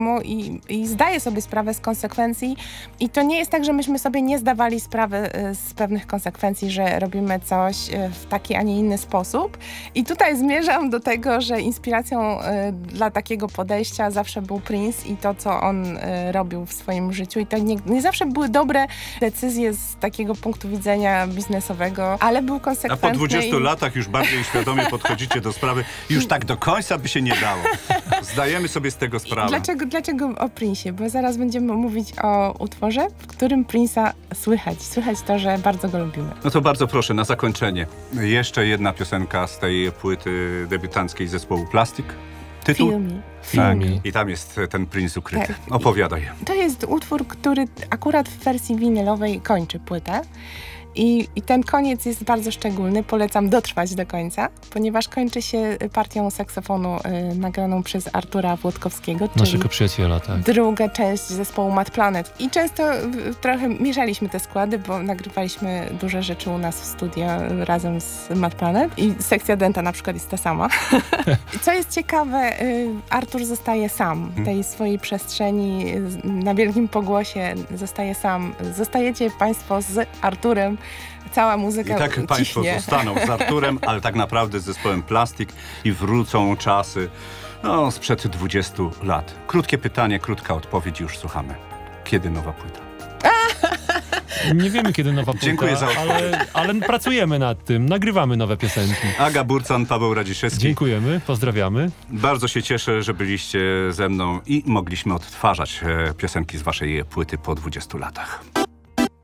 i zdaje sobie sprawę z konsekwencji i to nie jest tak, że myśmy sobie nie zdawali sprawy z pewnych konsekwencji, że robimy coś w taki, a nie inny sposób. I tutaj zmierzam do tego, że inspiracją dla takiego podejścia zawsze był Prince i to, co on robił w swoim życiu i to nie zawsze były dobre decyzje z takiego punktu widzenia biznesowego, ale był konsekwentny. A po 20 latach już bardziej świadomie podchodzicie do sprawy. Już tak do końca by się nie dało. Zdajemy sobie z tego sprawę. Dlaczego o Prince'ie? Bo zaraz będziemy mówić o utworze, w którym Prince'a słychać. Słychać to, że bardzo go lubimy. No to bardzo proszę, na zakończenie. Jeszcze jedna piosenka z tej płyty debiutanckiej zespołu Plastik. Tytuł? Feel Me. I tam jest ten Prince ukryty. Tak. Opowiadaj. To jest utwór, który akurat w wersji winylowej kończy płytę. I ten koniec jest bardzo szczególny. Polecam dotrwać do końca, ponieważ kończy się partią saksofonu nagraną przez Artura Włodkowskiego, naszego przyjaciela, tak. Druga część zespołu Mad Planet. I często trochę mieszaliśmy te składy, bo nagrywaliśmy duże rzeczy u nas w studio razem z Mad Planet. I sekcja denta na przykład jest ta sama. Co jest ciekawe, Artur zostaje sam w tej swojej przestrzeni, na wielkim pogłosie zostaje sam. Zostajecie państwo z Arturem. Cała muzyka I tak państwo zostaną z Arturem, ale tak naprawdę z zespołem Plastik i wrócą czasy sprzed 20 lat. Krótkie pytanie, krótka odpowiedź, już słuchamy. Kiedy nowa płyta? Nie wiemy, kiedy nowa płyta, Dziękuję za odpowiedź. ale pracujemy nad tym, nagrywamy nowe piosenki. Aga Burcan, Paweł Radziszewski. Dziękujemy, pozdrawiamy. Bardzo się cieszę, że byliście ze mną i mogliśmy odtwarzać piosenki z waszej płyty po 20 latach.